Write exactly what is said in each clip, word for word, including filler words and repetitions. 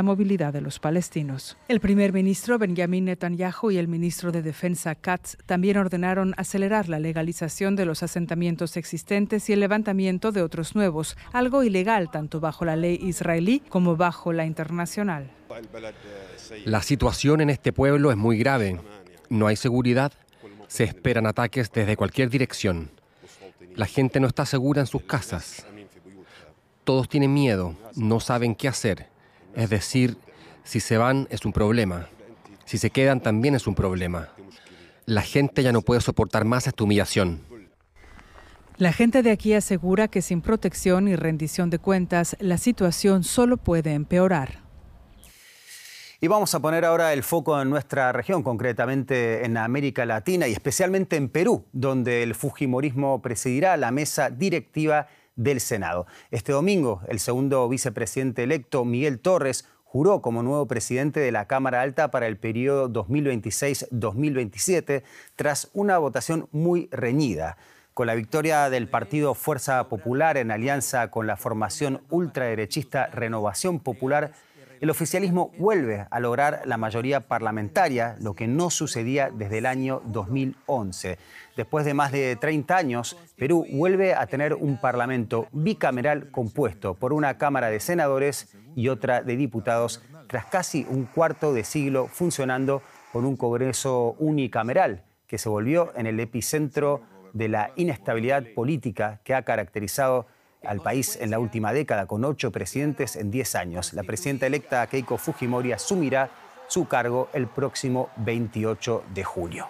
movilidad de los palestinos. El primer ministro Benjamin Netanyahu y el ministro de Defensa Katz también ordenaron acelerar la legalización de los asentamientos existentes y el levantamiento de otros nuevos, algo ilegal tanto bajo la ley israelí como bajo la internacional. La situación en este pueblo es muy grave. No hay seguridad. Se esperan ataques desde cualquier dirección. La gente no está segura en sus casas. Todos tienen miedo, no saben qué hacer. Es decir, si se van es un problema. Si se quedan también es un problema. La gente ya no puede soportar más esta humillación. La gente de aquí asegura que sin protección y rendición de cuentas, la situación solo puede empeorar. Y vamos a poner ahora el foco en nuestra región, concretamente en América Latina y especialmente en Perú, donde el fujimorismo presidirá la mesa directiva del Senado. Este domingo, el segundo vicepresidente electo, Miguel Torres, juró como nuevo presidente de la Cámara Alta para el periodo dos mil veintiséis dos mil veintisiete, tras una votación muy reñida. Con la victoria del partido Fuerza Popular en alianza con la formación ultraderechista Renovación Popular, el oficialismo vuelve a lograr la mayoría parlamentaria, lo que no sucedía desde el año dos mil once. Después de más de treinta años, Perú vuelve a tener un parlamento bicameral compuesto por una Cámara de Senadores y otra de Diputados, tras casi un cuarto de siglo funcionando con un Congreso unicameral, que se volvió en el epicentro de la inestabilidad política que ha caracterizado al país en la última década, con ocho presidentes en diez años. La presidenta electa Keiko Fujimori asumirá su cargo el próximo veintiocho de junio.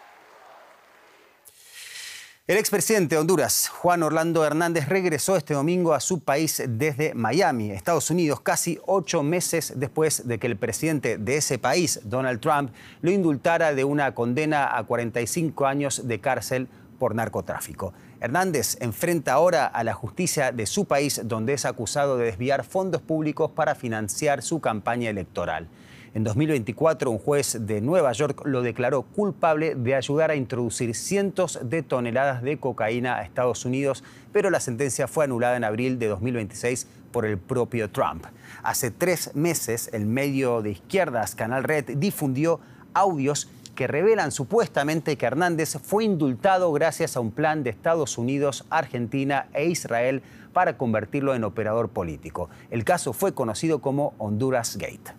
El expresidente de Honduras, Juan Orlando Hernández, regresó este domingo a su país desde Miami, Estados Unidos, casi ocho meses después de que el presidente de ese país, Donald Trump, lo indultara de una condena a cuarenta y cinco años de cárcel por narcotráfico. Hernández enfrenta ahora a la justicia de su país, donde es acusado de desviar fondos públicos para financiar su campaña electoral. En dos mil veinticuatro, un juez de Nueva York lo declaró culpable de ayudar a introducir cientos de toneladas de cocaína a Estados Unidos, pero la sentencia fue anulada en abril de dos mil veintiséis por el propio Trump. Hace tres meses, el medio de izquierdas Canal Red difundió audios que revelan supuestamente que Hernández fue indultado gracias a un plan de Estados Unidos, Argentina e Israel para convertirlo en operador político. El caso fue conocido como Honduras Gate.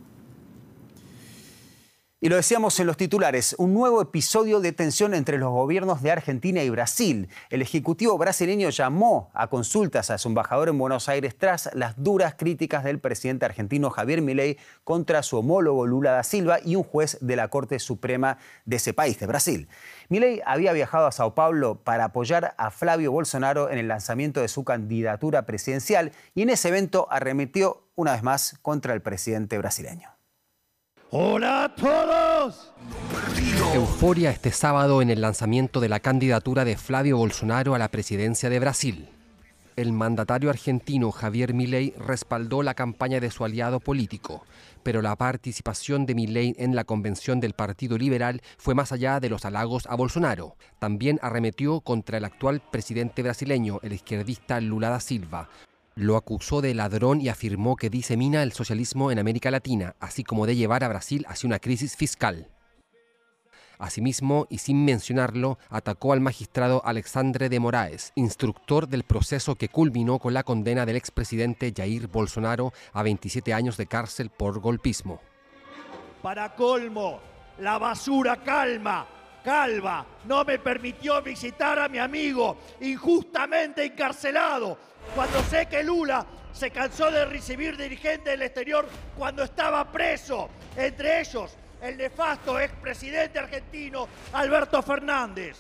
Y lo decíamos en los titulares, un nuevo episodio de tensión entre los gobiernos de Argentina y Brasil. El ejecutivo brasileño llamó a consultas a su embajador en Buenos Aires tras las duras críticas del presidente argentino Javier Milei contra su homólogo Lula da Silva y un juez de la Corte Suprema de ese país, de Brasil. Milei había viajado a Sao Paulo para apoyar a Flavio Bolsonaro en el lanzamiento de su candidatura presidencial y en ese evento arremetió una vez más contra el presidente brasileño. ¡Hola a todos! Euforia este sábado en el lanzamiento de la candidatura de Flavio Bolsonaro a la presidencia de Brasil. El mandatario argentino Javier Milei respaldó la campaña de su aliado político, pero la participación de Milei en la convención del Partido Liberal fue más allá de los halagos a Bolsonaro. También arremetió contra el actual presidente brasileño, el izquierdista Lula da Silva. Lo acusó de ladrón y afirmó que disemina el socialismo en América Latina, así como de llevar a Brasil hacia una crisis fiscal. Asimismo, y sin mencionarlo, atacó al magistrado Alexandre de Moraes, instructor del proceso que culminó con la condena del expresidente Jair Bolsonaro a veintisiete años de cárcel por golpismo. Para colmo, la basura calma. Calva no me permitió visitar a mi amigo injustamente encarcelado, cuando sé que Lula se cansó de recibir dirigentes del exterior cuando estaba preso, entre ellos el nefasto expresidente argentino Alberto Fernández.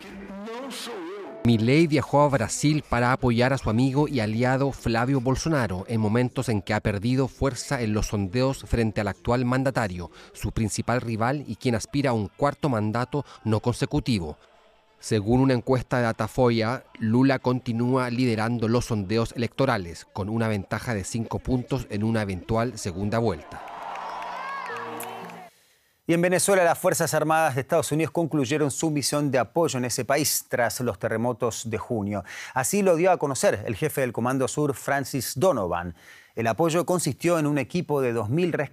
Milei viajó a Brasil para apoyar a su amigo y aliado Flavio Bolsonaro en momentos en que ha perdido fuerza en los sondeos frente al actual mandatario, su principal rival y quien aspira a un cuarto mandato no consecutivo. Según una encuesta de Datafoya, Lula continúa liderando los sondeos electorales, con una ventaja de cinco puntos en una eventual segunda vuelta. Y en Venezuela, las Fuerzas Armadas de Estados Unidos concluyeron su misión de apoyo en ese país tras los terremotos de junio. Así lo dio a conocer el jefe del Comando Sur, Francis Donovan. El apoyo consistió en un equipo de dos mil rescatistas